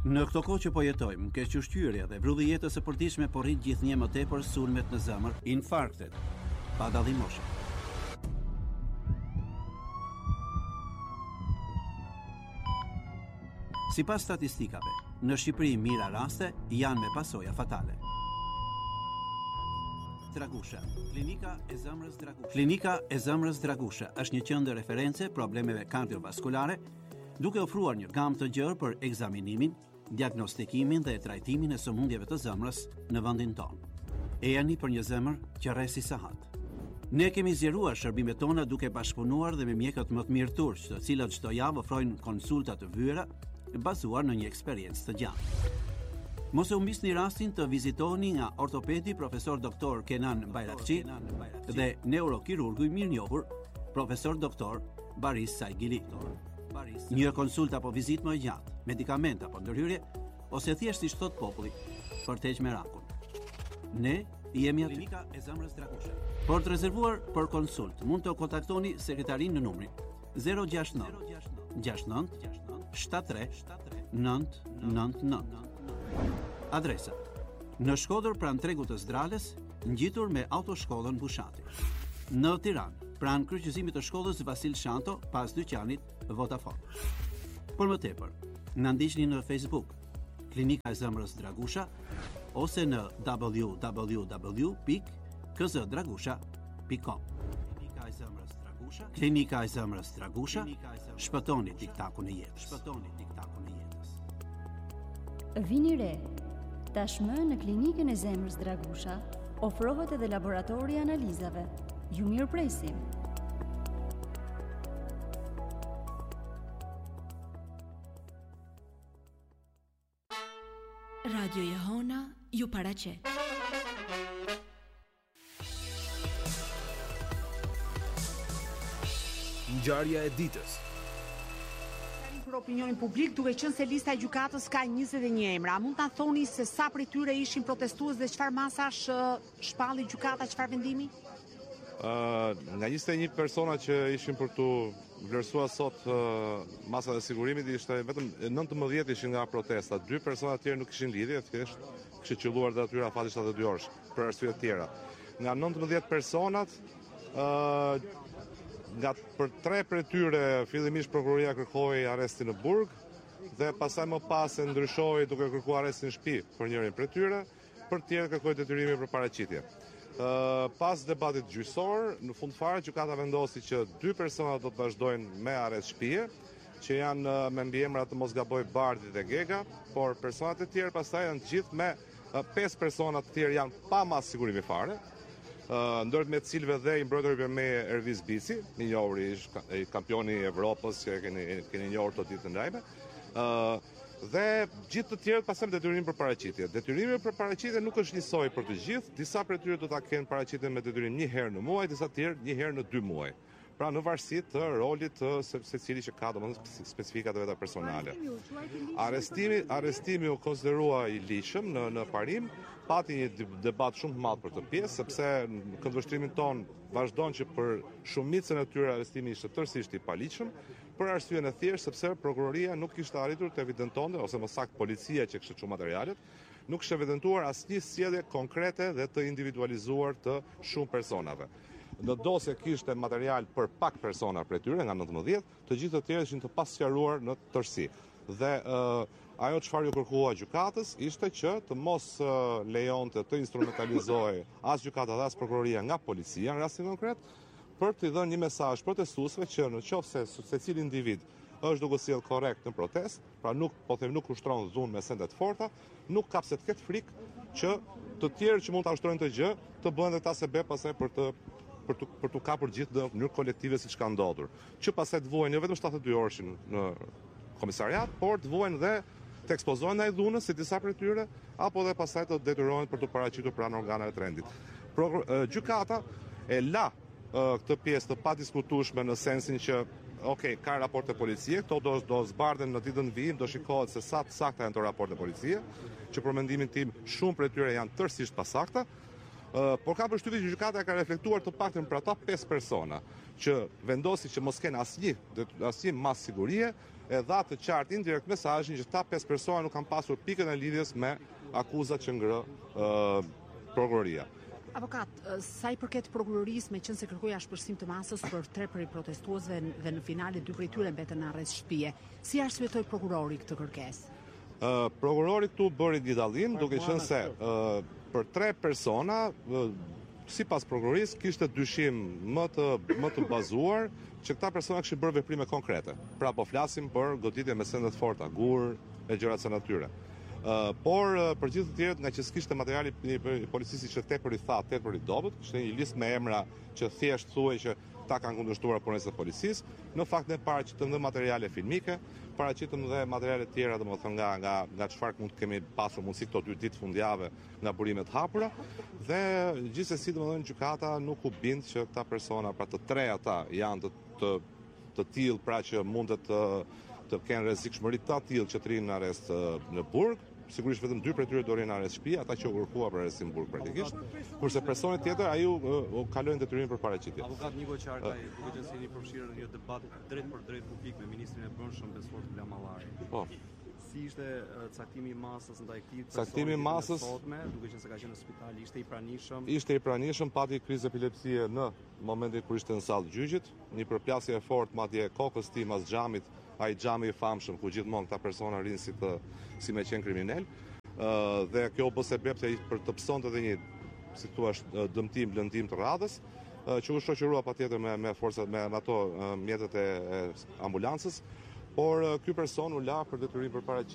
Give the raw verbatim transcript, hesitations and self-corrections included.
Në këto kohë që po jetojmë, kequshqyrja dhe vrulli jetës së përditshme po rrit gjithnjë më tepër sulmet në zemër, infarktet, pa dallim moshe. Sipas statistikave, në Shqipëri mira raste janë me pasoja fatale. Dragusha, klinika e zemrës Dragusha. Klinika e zemrës Dragusha është një qendër reference problemeve kardiovaskulare, duke ofruar një gamë të gjerë për ekzaminimin, diagnostikimin dhe trajtimin e sëmundjeve të zemrës në vendin tonë. E jani për një zemër që rresi sahat. Ne kemi zgjeruar shërbimet tona duke bashkëpunuar dhe me mjekët më të mirë turq, të cilët çdo javë ofrojnë konsulta të vyera bazuar në një eksperiencë të gjatë. Mos e humbisni rastin të vizitoni nga ortopedi profesor doktor Kenan Bayrakçi dhe neurokirurgu i mirënjohur profesor doktor Baris Saigili. Një konsult apo vizitë më e gjatë, medikament apo ndërhyrje, ose thjesht si thot populli, për të heqë merakun. Ne jemi aty. Klinika e zemrës Dragusha. Por të rezervuar për konsult, mund të kontaktoni sekretarin në numrin zero gjasht nënt gjasht nënt shtat tre nënt nënt nënt. Adresa: në Shkodër pranë tregut të Zdrales, ngjitur me autoshkollën Bushati. Në Tiranë, pranë kryqëzimit të shkollës Vasil Shanto, pas dyqanit Vodafone. Por më tepër, na ndiqni në Facebook, Klinika e zemrës Dragusha, ose në w w w pikë k z dragusha pikë com. Klinika e zemrës Dragusha, Klinika e zemrës Dragusha, shpëtoni tiktakun e jetës. Shpëtoni tiktakun e jetës. Vini re. Tashmë në Klinikën e zemrës Dragusha ofrohet edhe laboratori i analizave. Ju mirë presim. Radio Jehona ju paraqet. Ngjarja e ditës. Për opinionin publik, duke qenë se lista e gjykatës ka njëzet e një emra, mund ta thoni se sa prej tyre ishin protestues dhe çfarë masash shpalli gjykata, çfarë vendimi? Uh, nga njëzet e një persona që ishin për tu vlerësuar sot uh, masat e sigurimit, ishte vetëm nëntëmbëdhjetë ishin nga protesta, dy persona të tjerë nuk kishin lidhje, thjesht kishin qelluar dhe atyra fati shtatëdhjetë dy orësh për arsye të tjera. Nga nëntëmbëdhjetë personat, uh, nga për tre prej tyre fillimisht prokuroria kërkoi arrestin në burg dhe pastaj më pas e ndryshoi duke kërkuar arrestin në shtëpi për njërin prej tyre, për të tjerë kërkoi detyrimin për paraqitje. Uh, pas debatit gjyqësor, në fund fare gjykata vendosi që dy persona do të vazhdojnë me arrest shtëpie, që janë uh, me mbiemra të mos gaboj Bardhi dhe Gega, por personat e tjerë pastaj janë të gjithë me uh, pesë persona të tjerë janë pa mas sigurimi fare. Uh, ndër me të cilëve dhe i mbrojturi për me Erviz Bici, një njohur i kampioni i Evropës që keni keni njohur të ditë të ndajme. Uh, dhe gjithë të tjerët pasëm detyrimin për paraqitje. Detyrimi për paraqitje nuk është njësoj për të gjithë, disa prej tyre do ta kenë paraqitjen me detyrim një herë në muaj, disa të tjerë një herë në dy muaj. Pra në varësi të rolit të secili që ka domethënë specifikat e veta personale. Arrestimi, arrestimi u konsiderua i ligjshëm në në parim, pati një debat shumë të madh për të pjesë, sepse në këndvështrimin ton vazhdon që për shumicën e tyre arrestimi ishte tërësisht i paligjshëm, për arsyeën e thjeshtë sepse prokuroria nuk kishte arritur të evidentonte, ose më saktë policia që kishte çu materialet, nuk kishte evidentuar asnjë sjellje konkrete dhe të individualizuar të shumë personave. Në dosje kishte material për pak persona prej tyre nga nëntëmbëdhjetë, të gjithë të tjerë ishin të pasqaruar në tërësi. Dhe uh, ajo çfarë ju kërkua gjykatës ishte që të mos uh, lejonte të instrumentalizohej as gjykata dhe as prokuroria nga policia në rastin konkret, për të dhënë një mesazh protestuesve që në qoftë se secili individ është duke sjellë korrekt në protestë, pra nuk po them nuk ushtron dhunë me sende të forta, nuk ka pse të ketë frikë që të tjerë që mund ta ushtrojnë të gjë, të bëhen dhe ta sebeb pastaj për të për të për të kapur gjithë në mënyrë kolektive siç ka ndodhur. Që pastaj të vuajnë jo vetëm shtatëdhjetë dy orëshin në komisariat, por të vuajnë dhe të ekspozohen ndaj dhunës si disa prej tyre, apo dhe pastaj të detyrohen për të paraqitur pranë organeve të rendit. Pro, gjykata e la këtë pjesë të padiskutueshme në sensin që okay, ka raporte policie, këto do do zbardhen në ditën vijim, do shikohet se sa të sakta janë këto raporte policie, që për mendimin tim shumë prej tyre janë tërësisht pasakta. Uh, por ka përshtypjen që gjykata ka reflektuar të paktën për ata pesë persona që vendosi që mos kenë asnjë asnjë mas sigurie, e dha të qartë indirekt mesazhin që ta pesë persona nuk kanë pasur pikën e lidhjes me akuzat që ngrë uh, prokuroria. Avokat, sa i përket prokurorisë, me qenë se kërkoi ashpërsim të masës për tre prej protestuesve dhe në finale dy prej tyre mbetën në arrest shtëpie, si arsyetoi prokurori këtë kërkesë? Uh, prokurori këtu bëri një dallim, duke qenë se uh, për tre persona, uh, sipas prokurorisë, kishte dyshim më të më të bazuar që këta persona kishin bërë veprime konkrete. Pra po flasim për goditje me sende të forta, gur e gjëra të natyre. Uh, por uh, për gjithë të tjerët, nga që s'kishte materiali i policisë që tepër i thatë, tepër i dobët, kishte një listë me emra që thjesht thuaj që ta kanë kundërshtuar punës së policisë. Në fakt ne paraqitëm dhe materiale filmike, paraqitëm dhe materiale tjera, domethënë nga nga nga çfarë mund të kemi pasur mundësi këto dy ditë fundjavë nga burimet hapura, dhe gjithsesi domethënë gjykata nuk u bind që këta persona, pra të tre ata janë të të, të tillë pra që mund të të kenë rrezikshmëri të tillë që të rinë në arrest në burg. Sigurisht vetëm dy prej tyre do rinë në arrest shtëpi, ata që u kërkuar për arrestin burg praktikisht, kurse personi tjetër ai u, u kalojnë detyrimin për paraqitje. Avokat Niko Qarkaj, duke qenë se jeni përfshirë në një debat drejt për drejt publik me ministrin e Brendshëm Besfort Blamallari. Po. Si ishte uh, caktimi i masës ndaj këtij personi? Caktimi i masës, sotme, duke qenë se ka qenë në spital, ishte i pranishëm. Ishte i pranishëm, pati krizë epilepsie në momentin kur ishte në sallë gjyqit, një përplasje e fortë madje kokës tim as xhamit, ai xhami i famshëm ku gjithmonë këta persona rinë si të si me qenë kriminal. Uh, dhe kjo bë sebeb se për të pësonte edhe një, si thua, dëmtim, lëndim të radhës, uh, që u shoqërua patjetër me me forcat me ato uh, mjetet e, e ambulancës, por uh, ky person u la për detyrim për paraqitje.